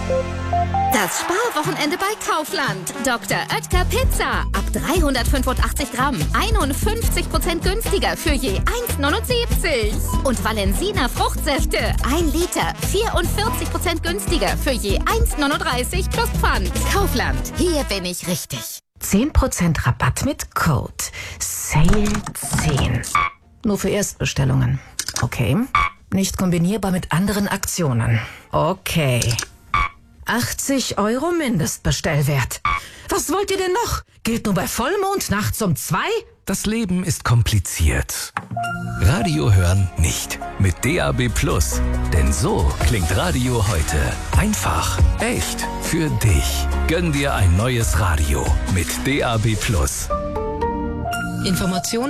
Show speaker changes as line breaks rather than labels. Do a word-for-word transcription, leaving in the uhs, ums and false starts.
Das Sparwochenende bei Kaufland. Doktor Oetker Pizza. Ab dreihundertfünfundachtzig Gramm. einundfünfzig Prozent günstiger für je eins neunundsiebzig. Und Valensina Fruchtsäfte. ein Liter. vierundvierzig Prozent günstiger für je eins neununddreißig plus Pfand. Kaufland. Hier bin ich richtig.
zehn Prozent Rabatt mit Code Sale zehn. Nur für Erstbestellungen. Okay. Nicht kombinierbar mit anderen Aktionen. Okay. achtzig Euro Mindestbestellwert. Was wollt ihr denn noch? Gilt nur bei Vollmond nachts um zwei?
Das Leben ist kompliziert. Radio hören nicht. Mit D A B Plus. Denn so klingt Radio heute. Einfach, echt, für dich. Gönn dir ein neues Radio mit D A B Plus.
Informationen